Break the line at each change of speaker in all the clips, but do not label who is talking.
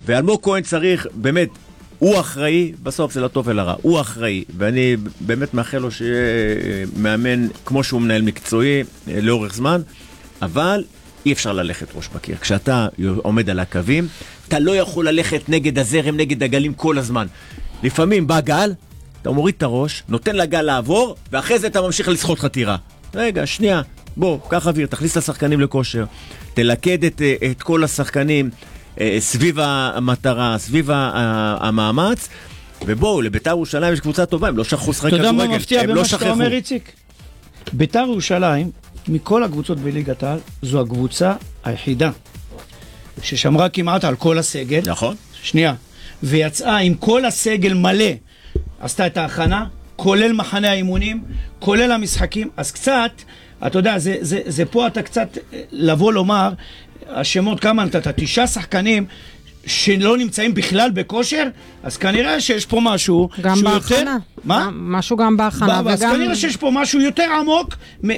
ואלמוג כהן צריך, באמת, הוא אחראי, בסוף זה לא טוב אלא רע, הוא אחראי, ואני באמת מאחל לו שיהיה מאמן כמו שהוא מנהל מקצועי לאורך זמן, אבל אי אפשר ללכת ראש בקיר. כשאתה עומד על הקווים, אתה לא יכול ללכת נגד הזרם, נגד הגלים כל הזמן. לפעמים בא גל, אתה מוריד את הראש, נותן לגל לעבור, ואחרי זה אתה ממשיך לסחוט חתירה. רגע, שנייה, בוא, קח אוויר, תכניס את השחקנים לכושר, תלכד את כל השחקנים סביב המטרה, סביב המאמץ, ובואו, לבית"ר ירושלים יש קבוצה טובה, הם לא שכחו שחק כדורגל.
אתה יודע מה מפתיע במה שאתה אומר, איציק? בית"ר ירושלים, מכל הקבוצות בליגת העל, זו הקבוצה היחידה ששמרה כמעט על כל הסגל.
נכון.
שנייה. ויצאה עם כל הסגל מלא, עשתה את ההכנה, כולל מחנה האימונים, כולל המשחקים, אז קצת, אתה יודע, זה פה אתה קצת לבוא לומר, השמות כמה נתת, 9 שחקנים שלא נמצאים בכלל בכושר, אז כנראה שיש פה משהו
גם בהכנה.
מה?
משהו גם בהכנה.
אז כנראה שיש פה משהו יותר עמוק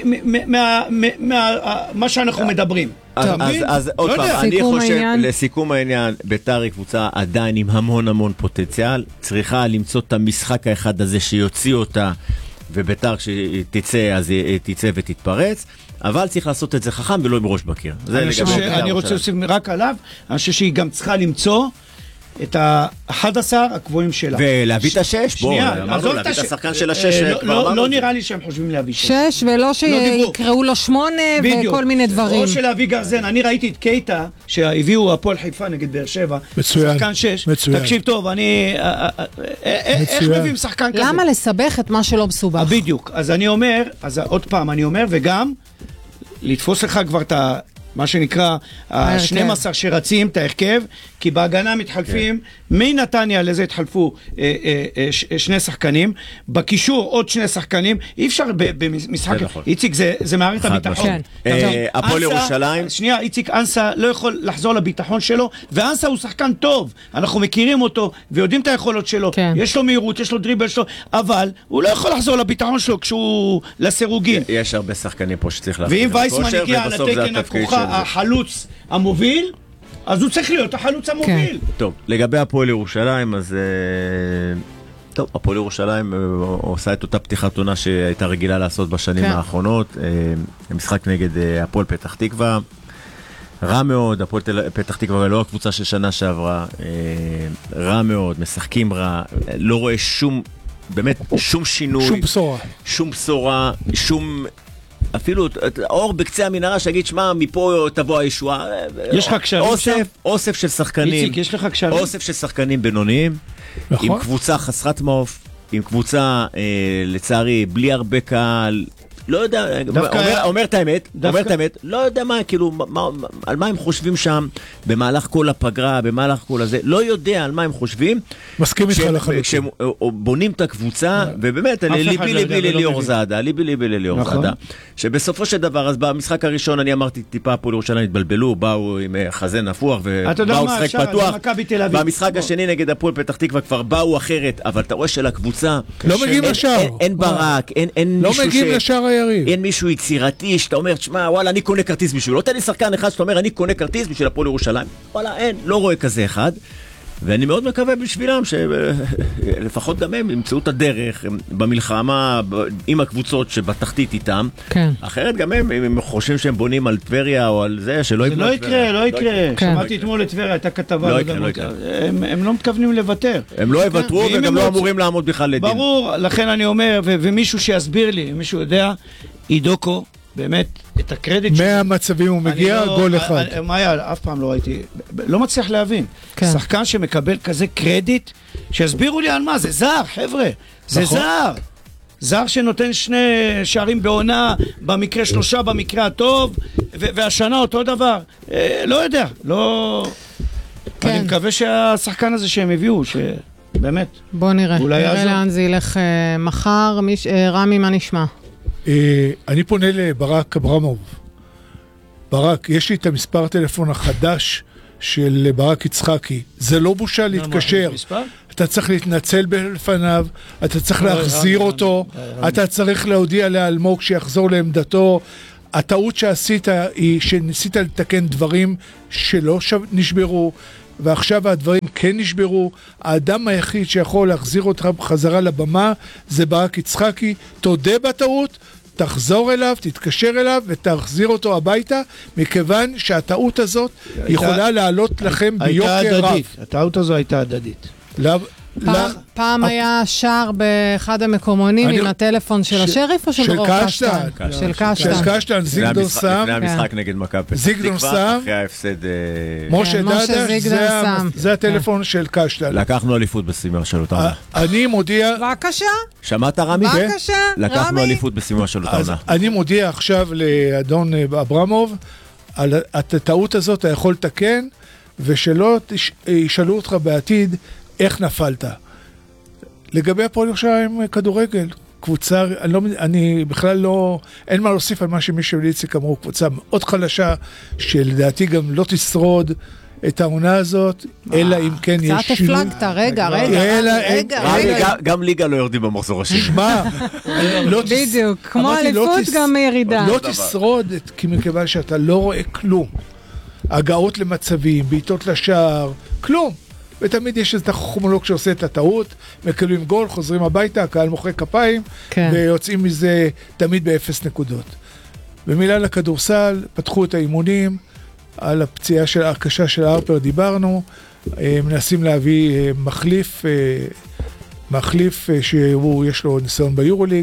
מה שאנחנו מדברים.
אז עוד פעם, אני חושב, לסיכום העניין, בית"ר היא קבוצה עדיין עם המון פוטנציאל, צריכה למצוא את המשחק האחד הזה שיוציא אותה, ובית"ר כשהיא תצא, אז היא תצא ותתפרץ, אבל צריך לעשות את זה חכם ולא עם ראש בקיר.
אני רוצה להוסיף רק עליו, אני חושב שהיא גם צריכה למצוא את ה-11 הקבועים שלה.
ולהביא את ה-6, בואו, אמרנו, להביא את השחקן של ה-6.
לא נראה לי שהם חושבים להביא 6.
6, ולא שיקראו לו 8 וכל מיני דברים.
או של להביא גרזן, אני ראיתי את קייטה, שהביאו הפועל חיפה נגד באר שבע, שחקן 6, תקשיב טוב, איך מביאים שחקן כזה?
למה לסבך את מה שלא מסובך?
בדיוק, אז אני אומר, אז עוד פעם אני אומר, וגם לתפוס לך כבר את מה שנקרא ה-12 שרצים, את ההרכב, כי בהגנה מתחלפים, מנתניה לזה התחלפו 2 שחקנים, בקישור עוד 2 שחקנים, אי אפשר במשחק, איציק זה מערכת הביטחון.
הפועל ירושלים.
שנייה, איציק, אנסה לא יכול לחזור לביטחון שלו, ואנסה הוא שחקן טוב, אנחנו מכירים אותו, ויודעים את היכולות שלו, יש לו מהירות, יש לו דריבל, אבל הוא לא יכול לחזור לביטחון שלו כשהוא לסירוגין.
יש הרבה שחקנים פה שצריך להפריד.
ואם וייסמן הגיע על התקן הכוחה, החלוץ המוביל, אז הוא צריך להיות החלוץ המוביל.
טוב, לגבי הפועל ירושלים, אז טוב, הפועל ירושלים עושה את אותה פתיחת עונה שהייתה רגילה לעשות בשנים האחרונות, משחק נגד הפועל פתח תקווה, רע מאוד, הפועל פתח תקווה לא הקבוצה של שנה שעברה, רע מאוד, משחקים רע, לא רואה באמת שום שינוי, שום בשורה, אפילו אור בקצה המנהרה שיגיד, שמה, מפה תבוא הישועה.
יש לך קשרים שם?
אוסף של שחקנים.
איציק, יש לך קשרים?
אוסף של שחקנים בינוניים, עם קבוצה חסרת מעוף, עם קבוצה, לצערי, בלי הרבה קהל, לא יודע, אומר את האמת, לא יודע מה, כאילו, על מה הם חושבים שם, במהלך כל הפגרה, במהלך כל הזה, לא יודע על מה הם חושבים.
מסכים איתך לחלוטין.
כשהם בונים את הקבוצה, ובאמת, ליבי לליאור זאדה, שבסופו של דבר, אז במשחק הראשון, אני אמרתי, טיפה הפועל ירושלים התבלבלו, באו עם חזה נפוח, ובאו שחק פתוח. במשחק השני נגד הפועל פתח תקווה כבר באו אחרת, אבל אתה רואה של הקבוצה,
לא מגיעים לשער.
אין ברק, אין
לא מגיעים לשער היריב.
אין מישהו יצירתי שאתה אומר, תשמע, וואלה, אני קונה כרטיס בשביל. לא תן לי שחקן אחד שאתה אומר, אני קונה כרטיס בשביל הפועל ירושלים. וואלה, אין, לא רואה כזה אחד. ואני מאוד מקווה בשבילם שלפחות גם הם ימצאו את הדרך במלחמה עם הקבוצות שבתחתית איתם.
כן.
אחרת גם הם חושבים שהם בונים על טבריה או על זה, שלא יבנו
על טבריה. לא יקרה. שמעתי אתמול לטבריה, הייתה כתבה.
לא יקרה.
הם לא מתכוונים לוותר.
הם לא יוותרו וגם לא אמורים לעמוד בכלל לדין.
ברור, לכן אני אומר, ומישהו שיסביר לי, מישהו יודע, אידוקו, באמת, את הקרדיט שלו.
100 מצבים הוא מגיע, גול אחד.
מאיה, אף פעם לא הייתי, לא מצליח להבין. שחקן שמקבל כזה קרדיט, שיסבירו לי על מה, זה זר, חבר'ה. זה זר. זר שנותן 2 שערים בעונה, במקרה 3 במקרה הטוב, והשנה אותו דבר. לא יודע, לא... אני מקווה שהשחקן הזה שהם הביאו, שבאמת...
בוא נראה לאן זה ילך מחר. רמי, מה נשמע?
אני פונה לברק אברמוב. ברק, יש לי את המספר הטלפון החדש של ברק יצחקי. זה לא בושה להתקשר. אתה צריך להתנצל בפניו, אתה צריך להחזיר אותו, אתה צריך להודיע לאלמוג שיחזור לעמדתו. הטעות שעשית היא שניסית לתקן דברים שלא נשברו. ועכשיו הדברים כן נשברו. האדם היחיד שיכול להחזיר אותך חזרה לבמה זה ברק יצחקי. תודה בטעות, תחזור אליו, תתקשר אליו ותחזיר אותו הביתה, מכיוון שהטעות הזאת יכולה לעלות לכם ביוקר רב.
הטעות הזו הייתה הדדית.
פעם היה שר באחד המקומונים עם הטלפון של השריף או של דרור קשטן? של
קשטן, זיגדון סם.
לפני המשחק נגד מכבי.
זיגדון סם.
אחרי ההפסד.
משה דדש, זה הטלפון של קשטן.
לקחנו אליפות בסימן של אותה.
אני מודיע...
בבקשה.
שמעת רמי?
בבקשה, רמי.
לקחנו אליפות בסימן של אותה.
אני מודיע עכשיו לאדון אברמוב, על הטעות הזאת אתה יכול לתקן, ושלא ישאלו אותך בעתיד איך נפלת. לגבי הפועל ירושלים כדורגל, קבוצה, אני בכלל לא, אין מה להוסיף על מה שמישהו וליציק אמרו, קבוצה מאוד חלשה, שלדעתי גם לא תשרוד את העונה הזאת, אלא אם כן יש
קצת הפלגת, רגע.
גם ליגה לא יורדים במחזור השני.
שמע,
בדיוק, כמו אליפות גם ירידה.
לא תשרוד, כי מכיוון שאתה לא רואה כלום. הגעות למצבים, בעיטות לשער, כלום. ותמיד יש איזה חוכמולוג שעושה את הטעות, מקבלים גול, חוזרים הביתה, הקהל מוחא כפיים, ויוצאים מזה תמיד באפס נקודות. במילה לכדורסל, פתחו את האימונים, על הפציעה הקשה של הרפר דיברנו, מנסים להביא מחליף שיש לו ניסיון ביורוליג,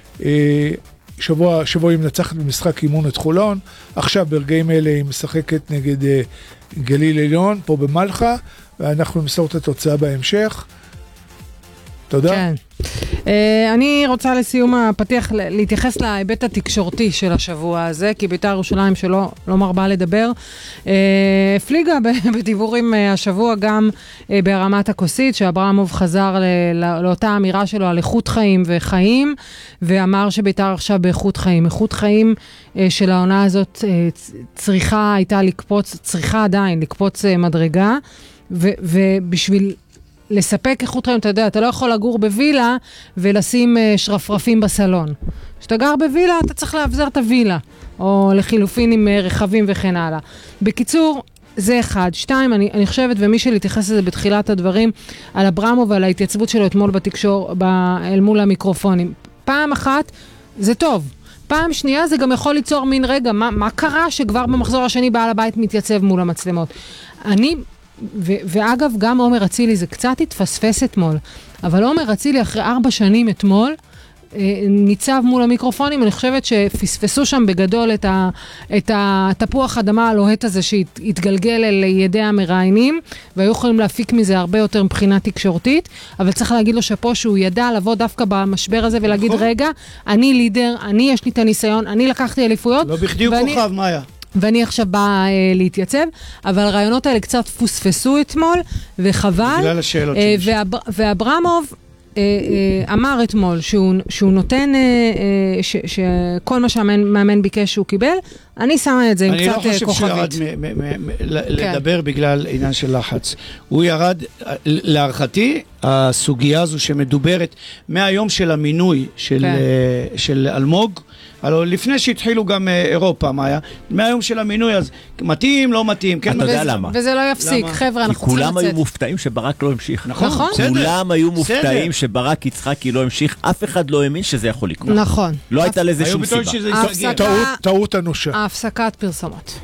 שבוע היא מנצחת במשחק אימון את חולון, עכשיו ברגעים אלה היא משחקת נגד גליל עליון, פה במלחה, ואנחנו נמסור את התוצאה בהמשך. תודה.
כן. אני רוצה לסיום הפתיח להתייחס להיבט התקשורתי של השבוע הזה, כי בית"ר ירושלים שלא מרבה לדבר. הפליגה בדיבורים השבוע גם ברמת הכוסית, שאברמוב חזר לאותה אמירה שלו על איכות חיים וחיים, ואמר שבית"ר עכשיו באיכות חיים. איכות חיים של העונה הזאת צריכה עדיין לקפוץ מדרגה, ובשביל לספק איכות חיים, אתה יודע, אתה לא יכול לגור בווילה ולשים שרפרפים בסלון. כשאתה גר בווילה, אתה צריך להבזר את הווילה, או לחילופין עם רכבים וכן הלאה. בקיצור, זה אחד. שתיים, אני חושבת, ומי שלהתייחס לזה בתחילת הדברים, על אברמוב ועל ההתייצבות שלו אתמול בתקשור, אל מול המיקרופונים. פעם אחת, זה טוב. פעם שנייה, זה גם יכול ליצור מין רגע, מה קרה שכבר במחזור השני בעל הבית מתייצב מול המצלמות? ואגב, גם עומר אצילי, זה קצת התפספס אתמול, אבל עומר אצילי אחרי 4 שנים אתמול, ניצב מול המיקרופונים, אני חושבת שפספסו שם בגדול את התפוח אדמה הלוהט הזה שהתגלגל אל ידי המראיינים, והיו יכולים להפיק מזה הרבה יותר מבחינה תקשורתית, אבל צריך להגיד לו שפה שהוא ידע לבוא דווקא במשבר הזה ולהגיד, רגע, אני לידר, יש לי את הניסיון, אני לקחתי אליפויות.
לא בכדי הוא כוכב, מאיה.
ואני עכשיו באה להתייצב, אבל הרעיונות האלה קצת פוספסו אתמול, וחבל.
בגלל השאלות שיש.
ואברמוב אמר אתמול שהוא נותן, שכל מה שהמאמן ביקש שהוא קיבל, אני שמה את זה עם קצת כוכבית.
אני לא חושב שהוא ירד לדבר בגלל עניין של לחץ. הוא ירד, להערכתי, הסוגיה הזו שמדוברת מהיום של המינוי של אלמוג, לפני שהתחילו גם אירופה, מאיה, מהיום של המינוי, אז מתאים, לא מתאים, כן,
אתה יודע למה?
וזה לא יפסיק, חבר'ה, אנחנו צריכים לצאת.
כולם היו מופתעים שברק לא המשיך.
נכון.
כולם היו מופתעים שברק יצחקי לא המשיך, אף אחד לא האמין שזה יכול לקרות.
נכון.
לא הייתה לזה שום סיבה.
טעות אנושה.
הפסקת פרסומות.